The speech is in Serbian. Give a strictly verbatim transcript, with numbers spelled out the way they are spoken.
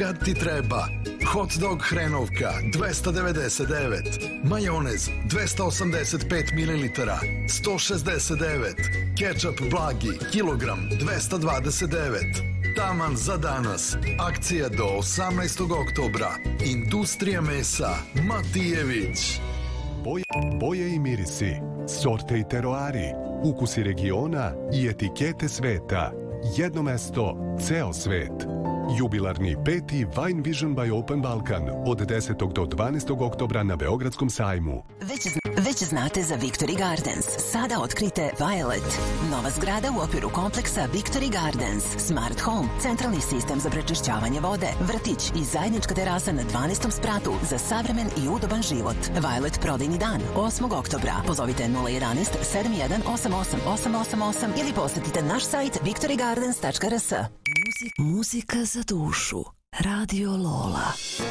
kad ti treba. Hot dog hrenovka dvesta devedeset devet, majonez dvesta osamdeset pet mililitara sto šezdeset devet, kečap blagi kilogram dvesta dvadeset devet. Taman za danas. Akcija do osamnaestog oktobra. Industrija mesa Matijević. Boje, boje i mirisi, sorte i teroari, ukusi regiona i etikete sveta. Jedno mesto, ceo svet. Jubilarni peti Wine Vision by Open Balkan od desetog do dvanaestog oktobra na Beogradskom sajmu. Već, već znate za Victory Gardens. Sada otkrite Violet. Nova zgrada u okviru kompleksa Victory Gardens. Smart Home, centralni sistem za prečišćavanje vode, vrtić i zajednička terasa na dvanaestom spratu za savremen i udoban život. Violet prodajni dan osmog oktobra. Pozovite nula jedanaest sedam jedan osam osam osam osam osam ili posetite naš sajt victory gardens tačka r s. Muzika za dušu. Radio Lola.